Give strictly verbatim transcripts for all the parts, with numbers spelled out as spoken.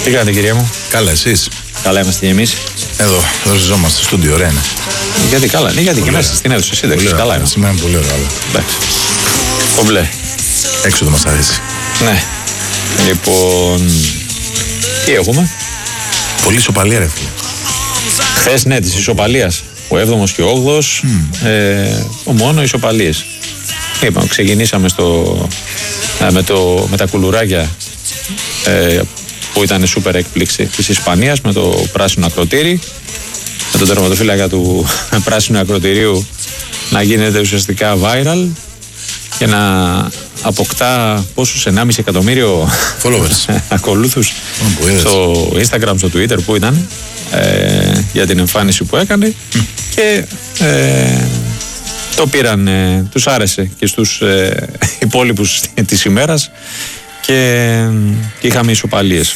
Τι κάνετε, κυρία μου? Καλά, εσείς? Καλά είμαστε και εμείς. Εδώ, εδώ ζητόμαστε, στούντιο, ωραία είναι. Γιατί καλά, ναι, γιατί και μέσα στην αίθουσα σύνταξη. Καλά είναι. Σήμερα είναι πολύ ωραίο. Εντάξει. Κομπλέ. Έξω το μας αρέσει. Ναι. Λοιπόν, τι έχουμε? Πολύ ισοπαλία, ρε φίλε. Χθες, ναι, της ισοπαλίας. Ο έβδομος και ο όγδοος, mm. ε, μόνο ισοπαλίες. Είπαμε, ξεκινήσαμε στο, ε, με, το, με τα κουλουράκια ε, που ήταν σούπερ έκπληξη της Ισπανίας, με το πράσινο ακροτήρι, με τον τερματοφύλακα του πράσινου ακροτηρίου να γίνεται ουσιαστικά viral και να αποκτά πόσους, ενάμιση εκατομμύριο followers ακολούθους oh, στο Instagram, στο Twitter που ήταν ε, για την εμφάνιση που έκανε mm. και ε, το πήραν, ε, τους άρεσε και στους ε, υπόλοιπους της ημέρας και ε, είχαμε ισοπαλίες.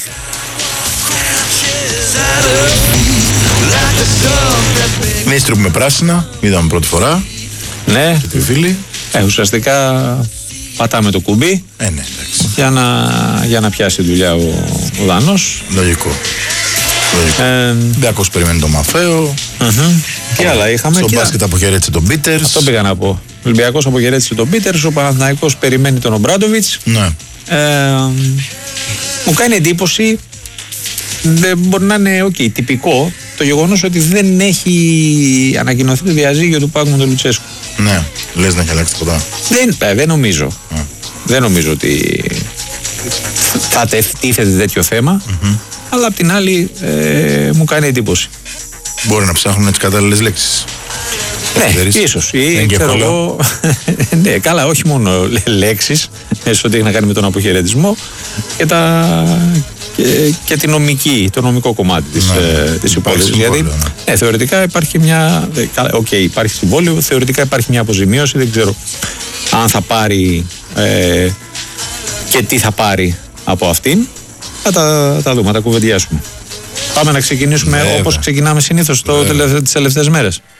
Νίστρου με πράσινα, είδαμε πρώτη φορά. Ναι. Και τη φίλη. Ε, ουσιαστικά πατάμε το κουμπί ε, ναι, για, να, για να πιάσει δουλειά ο, ο Δανός. Λογικό. Λογικό. Ε, Μπιακός περιμένει το Μαφαίο. Uh-huh. Τι άλλα είχαμε? Στο μπάσκετ αποχαιρέτησε τον Πίτερς. Αυτό πήγα να πω. Ο Ολυμπιακός αποχαιρέτησε τον Πίτερς, ο Παναθηναϊκός περιμένει τον Ομπράντοβιτς. Ναι. Ε, μου κάνει εντύπωση, δεν μπορεί να είναι okay, τυπικό, το γεγονός ότι δεν έχει ανακοινωθεί το διαζύγιο του Πάκου με τον Λουτσέσκου. Ναι, λες να έχει αλλάξει τίποτα? Δεν, ε, δεν νομίζω. Mm. Δεν νομίζω ότι θα τίθεται τέτοιο θέμα. Mm-hmm. Αλλά απ' την άλλη ε, μου κάνει εντύπωση. Μπορεί να ψάχνουν τις κατάλληλες λέξεις. Ναι, ίσως. Ή ξέρω εγώ. Ναι, καλά, όχι μόνο λέξεις, έσω ότι έχει να κάνει με τον αποχαιρετισμό και, τα, και, και τη νομική, το νομικό κομμάτι της, ναι, ε, της υπόθεσης. Γιατί ναι. Ναι, θεωρητικά υπάρχει μια. Οκ, okay, υπάρχει συμβόλαιο, θεωρητικά υπάρχει μια αποζημίωση. Δεν ξέρω αν θα πάρει ε, και τι θα πάρει από αυτήν. Θα τα, τα δούμε, θα τα κουβεντιάσουμε. Πάμε να ξεκινήσουμε όπως ξεκινάμε συνήθως τις τελευταίες μέρες.